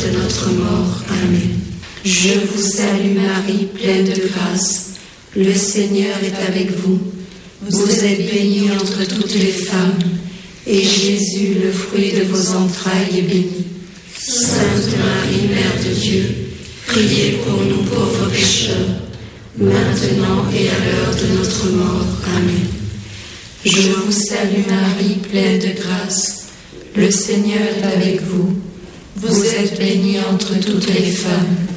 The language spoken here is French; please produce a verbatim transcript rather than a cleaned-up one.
de notre mort. Amen. Je vous salue Marie, pleine de grâce. Le Seigneur est avec vous. Vous êtes bénie entre toutes les femmes, et Jésus, le fruit de vos entrailles, est béni. Sainte Marie, Mère de Dieu, priez pour nous pauvres pécheurs, maintenant et à l'heure de notre mort. Amen. Je vous salue Marie, pleine de grâce. Le Seigneur est avec vous. Vous êtes bénie entre toutes les femmes,